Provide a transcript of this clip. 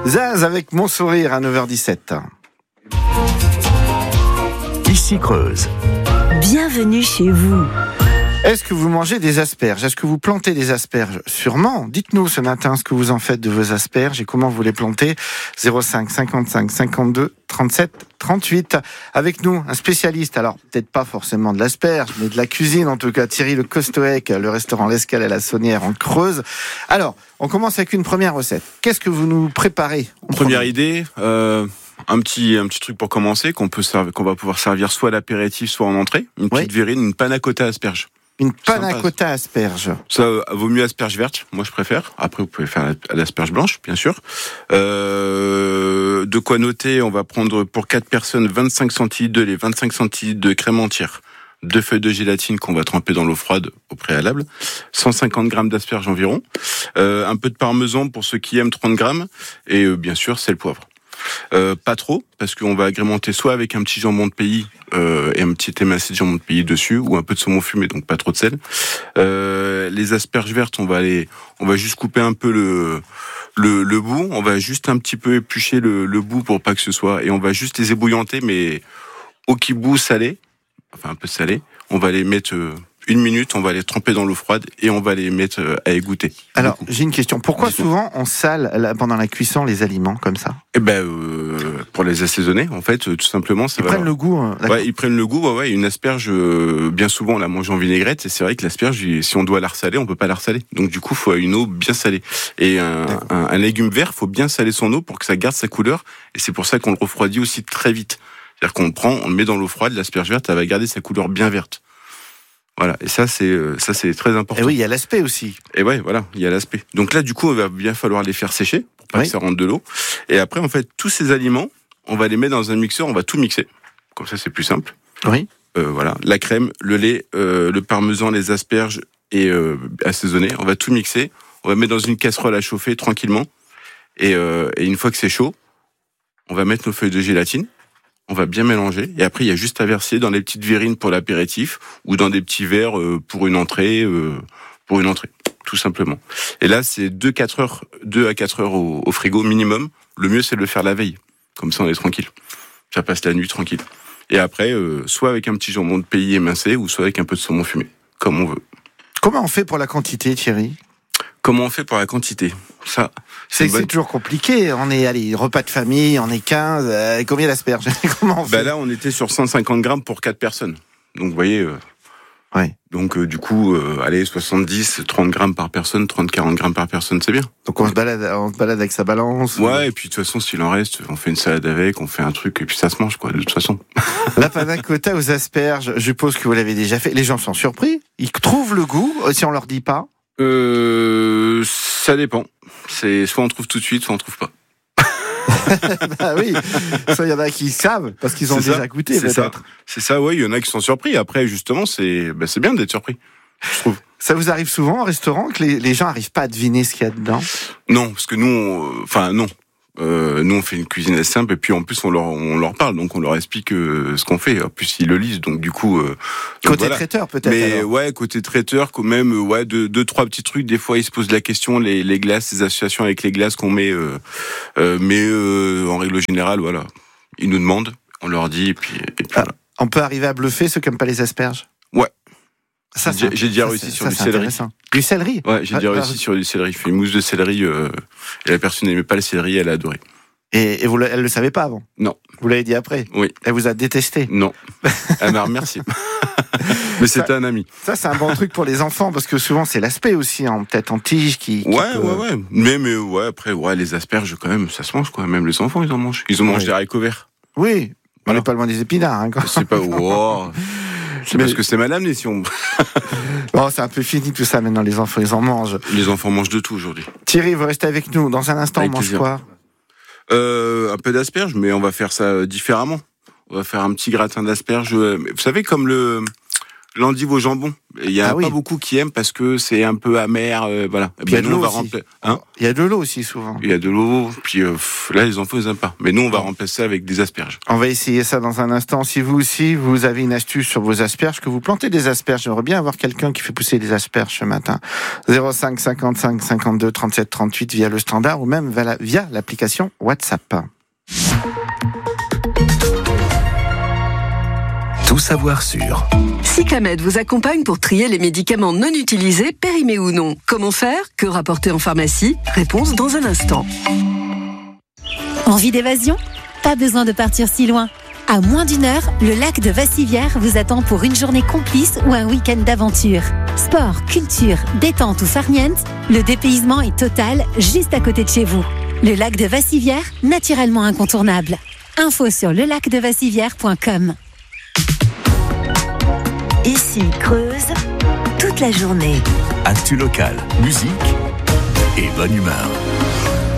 Zaz avec Mon Sourire à 9h17. Ici Creuse. Bienvenue chez vous. Est-ce que vous mangez des asperges ? Est-ce que vous plantez des asperges ? Sûrement. Dites-nous ce matin ce que vous en faites de vos asperges et comment vous les plantez. 05 55 52 37 38. Avec nous, un spécialiste, alors peut-être pas forcément de l'asperge, mais de la cuisine en tout cas, Thierry Le Costoec, le restaurant L'Escale à la Saunière en Creuse. Alors, on commence avec une première recette. Qu'est-ce que vous nous préparez ? Première idée, un petit truc pour commencer qu'on va pouvoir servir soit à l'apéritif, soit en entrée. Une petite verrine, une panna cotta asperge. Une panna cotta asperge. Ça vaut mieux asperge verte, moi je préfère. Après vous pouvez faire l'asperge blanche, bien sûr. De quoi noter, on va prendre pour 4 personnes 25 centilitres de lait, 25 centilitres de crème entière, 2 feuilles de gélatine qu'on va tremper dans l'eau froide au préalable, 150 grammes d'asperges environ, un peu de parmesan pour ceux qui aiment, 30 grammes, et bien sûr sel, poivre. Pas trop, parce qu'on va agrémenter soit avec un petit jambon de pays et un petit émincé de jambon de pays dessus, ou un peu de saumon fumé, donc pas trop de sel. Les asperges vertes, on va juste couper un peu le bout, on va juste un petit peu éplucher le bout pour pas que ce soit, et on va juste les ébouillanter, mais au kibou salé, enfin un peu salé. On va les mettre 1 minute, on va les tremper dans l'eau froide et on va les mettre à égoutter. Alors, j'ai une question. Pourquoi souvent on sale pendant la cuisson les aliments comme ça ? Pour les assaisonner, en fait, tout simplement. Ils prennent le goût. Ouais, ils prennent le goût. Ouais. Une asperge, bien souvent, on la mange en vinaigrette. Et c'est vrai que l'asperge, si on doit la ressaler, on peut pas la ressaler. Donc du coup, faut une eau bien salée. Et un légume vert, faut bien saler son eau pour que ça garde sa couleur. Et c'est pour ça qu'on le refroidit aussi très vite. C'est-à-dire on le met dans l'eau froide, l'asperge verte, elle va garder sa couleur bien verte. Voilà, et ça c'est très important. Et oui, il y a l'aspect aussi. Et ouais, voilà, il y a l'aspect. Donc là, du coup, il va bien falloir les faire sécher pour pas que ça rentre de l'eau. Et après, en fait, tous ces aliments, on va les mettre dans un mixeur, on va tout mixer. Comme ça, c'est plus simple. Oui. Voilà, la crème, le lait, le parmesan, les asperges et assaisonner. On va tout mixer. On va mettre dans une casserole à chauffer tranquillement. Et une fois que c'est chaud, on va mettre nos feuilles de gélatine. On va bien mélanger, et après il y a juste à verser dans les petites verrines pour l'apéritif ou dans des petits verres pour une entrée, tout simplement. Et là c'est 2 à 4 heures au frigo minimum. Le mieux c'est de le faire la veille, comme ça on est tranquille. Ça passe la nuit tranquille. Et après soit avec un petit jambon de pays émincé ou soit avec un peu de saumon fumé, comme on veut. Comment on fait pour la quantité, Thierry ? Comment on fait pour la quantité ? Ça, c'est toujours compliqué. On est, repas de famille, on est 15. Combien d'asperges ? Comment on fait ? Là, on était sur 150 grammes pour 4 personnes. Donc, vous voyez. Ouais. Donc, du coup, 70, 30 grammes par personne, 30, 40 grammes par personne, c'est bien. Donc, on se balade avec sa balance. Ouais, et puis, de toute façon, s'il en reste, on fait une salade avec, on fait un truc, et puis ça se mange, quoi, de toute façon. La panna cotta aux asperges, je suppose que vous l'avez déjà fait. Les gens sont surpris. Ils trouvent le goût, si on leur dit pas. Ça dépend. C'est soit on trouve tout de suite, soit on trouve pas. Bah oui, ça il y en a qui savent parce qu'ils ont déjà goûté peut-être. C'est ça, ouais. Il y en a qui sont surpris. Après, justement, c'est bien d'être surpris. Je trouve. Ça vous arrive souvent au restaurant que les gens arrivent pas à deviner ce qu'il y a dedans ? Non, parce que nous, non. Nous on fait une cuisine assez simple et puis en plus on leur parle, donc on leur explique ce qu'on fait. En plus ils le lisent, donc du coup côté traiteur peut-être. Mais alors. Ouais, côté traiteur quand même, deux trois petits trucs. Des fois ils se posent la question, les glaces, les associations avec les glaces qu'on met, mais en règle générale voilà, ils nous demandent, on leur dit et puis voilà. On peut arriver à bluffer ceux qui n'aiment pas les asperges. Ouais. Ça, j'ai déjà réussi sur du céleri. Du céleri ? Ouais, j'ai déjà réussi sur du céleri. J'ai fait une mousse de céleri et la personne n'aimait pas le céleri, elle a adoré. Et elle le savait pas avant ? Non. Vous l'avez dit après ? Oui. Elle vous a détesté ? Non. Elle m'a remercié. Mais c'était un ami. Ça, c'est un bon truc pour les enfants, parce que souvent, c'est l'aspect aussi, peut-être en tige qui Ouais. Mais ouais, après, les asperges, quand même, ça se mange, quoi. Même les enfants, ils en mangent. Ils en mangent des haricots verts. Oui. On n'est pas loin des épinards, quoi. C'est pas, c'est parce que c'est mal amené, si on... Bon, c'est un peu fini tout ça maintenant, les enfants, ils en mangent. Les enfants mangent de tout aujourd'hui. Thierry, vous restez avec nous. Dans un instant, avec on mange plaisir. quoi ? Un peu d'asperges, mais on va faire ça différemment. On va faire un petit gratin d'asperges. Vous savez, comme le L'endive au jambon. Il y a pas beaucoup qui aiment parce que c'est un peu amer, voilà. Il y a de l'eau aussi. Hein, il y a de l'eau aussi souvent. Il y a de l'eau, puis là les enfants ils aiment pas. Mais nous on va remplacer avec des asperges. On va essayer ça dans un instant. Si vous aussi vous avez une astuce sur vos asperges, que vous plantez des asperges, j'aimerais bien avoir quelqu'un qui fait pousser des asperges ce matin. 05 55 52 37 38 via le standard ou même via l'application WhatsApp. Tout savoir sur Cyclamed vous accompagne pour trier les médicaments non utilisés, périmés ou non. Comment faire? Que rapporter en pharmacie? Réponse dans un instant. Envie d'évasion? Pas besoin de partir si loin. À moins d'1 heure, le lac de Vassivière vous attend pour une journée complice ou un week-end d'aventure. Sport, culture, détente ou farniente, le dépaysement est total juste à côté de chez vous. Le lac de Vassivière, naturellement incontournable. Info sur lelacdevassivière.com. Ici Creuse, toute la journée. actu locale, musique et bonne humeur.